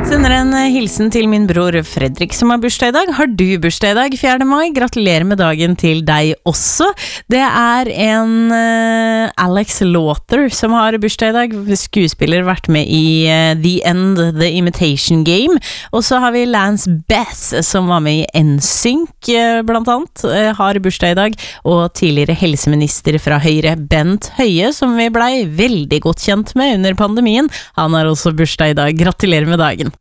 Sender en hilsen til min bror Fredrik som har bursdag i dag. Har du bursdag i dag, 4. mai? Gratulerer med dagen til deg også. Det er en Alex Lauter som har bursdag i dag. Skuespiller, vært med i The End, The Imitation Game. Og så har vi Lance Bass som var med i NSYNC blant annet. Har bursdag i dag. Og tidligere helseminister fra Høyre, Bent Høie, som vi blei veldig godt kjent med under pandemien. Han har også bursdag i dag. Gratulerer med dagen.